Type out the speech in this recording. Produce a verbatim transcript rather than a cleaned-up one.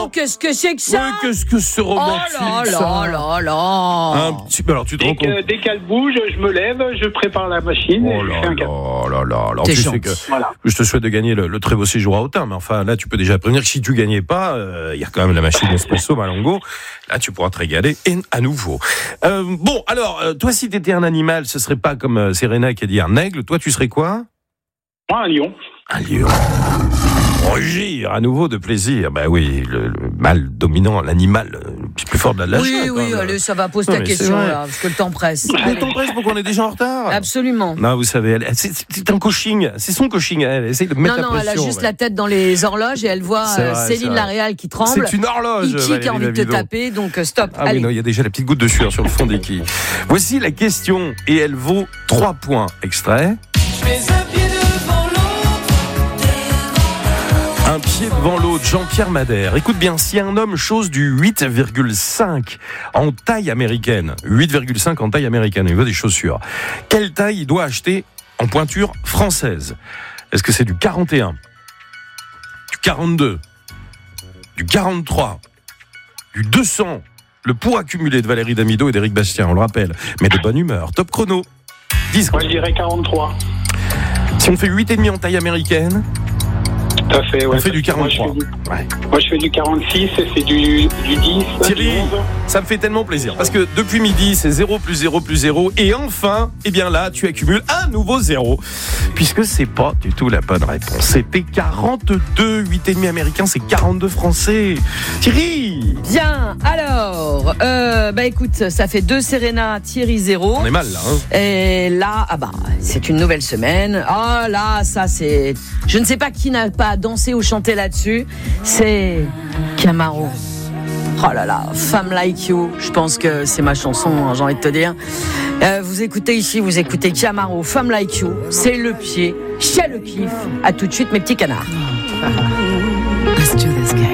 Oh, qu'est-ce que c'est que ça? Ouais, qu'est-ce que c'est romantique, oh là ça. là là là. Un petit... Alors, tu te Dès, rends compte que, dès qu'elle bouge, je me lève, je prépare la machine et Oh je là fais un là café. là là. Alors, T'es tu sais gentil. que Voilà. je te souhaite de gagner le, le très beau séjour à Autun, mais enfin, là, tu peux déjà prévenir que si tu gagnais pas, il euh, y a quand même la machine Espresso Malongo. Là, tu pourras te régaler et à nouveau. Euh, bon, alors, euh, toi, si t'étais un animal, ce serait pas comme euh, Serena qui a dit un aigle. Toi, tu serais quoi? Moi, un lion. Un lion. Rugir à nouveau de plaisir. Ben oui, le, le mâle dominant, l'animal le plus fort de la lâche. Oui, oui, allez, ça va, pose Non, ta mais c'est question, vrai. là, parce que le temps presse. Le temps presse pour qu'on est déjà en retard. Absolument. Non, vous savez, elle, c'est, c'est un coaching. C'est son coaching. Elle essaye de mettre Non, la non, elle pression. a juste ouais. la tête dans les horloges et elle voit C'est euh, vrai, c'est Céline vrai. Laréal qui tremble. C'est une horloge. Iki qui a envie de te Valérie taper, donc euh, stop. Ah oui, allez. non, il y a déjà la petite goutte de sueur sur le fond d'Iki. Voici la question et elle vaut trois points. Extrait. Un pied devant l'autre, Jean-Pierre Madère. Écoute bien, si un homme chose du huit virgule cinq en taille américaine, huit virgule cinq en taille américaine, il veut des chaussures, quelle taille il doit acheter en pointure française? Est-ce que c'est du quarante et un, du quarante-deux, du quarante-trois, du deux cents? Le poids accumulé de Valérie Damido et d'Éric Bastien, on le rappelle, mais de bonne humeur. Top chrono. dix Moi, secondes. je dirais quarante-trois. Si on fait huit virgule cinq en taille américaine, Tout à fait, ouais. on fait du quarante-trois. Moi, je fais du, Ouais. moi, je fais du quarante-six et c'est du, du dix. Thierry, du onze. ça me fait tellement plaisir parce que depuis midi, c'est zéro plus zéro plus zéro et enfin, eh bien là, tu accumules un nouveau zéro puisque c'est pas du tout la bonne réponse. C'était quarante-deux, huit virgule cinq américain, c'est quarante-deux français. Thierry, Bien, alors, euh, bah écoute, ça fait deux Serena, Thierry zéro. on est mal là. Hein. Et là, ah bah, c'est une nouvelle semaine. Oh là, ça c'est... Je ne sais pas qui n'a pas dansé ou chanté là-dessus. C'est Camaro. Oh là là, Femme Like You. Je pense que c'est ma chanson, hein, j'ai envie de te dire. Euh, vous écoutez ici, vous écoutez Camaro, Femme Like You. C'est le pied, chez le kiff. À tout de suite, mes petits canards. Let's do this, guys.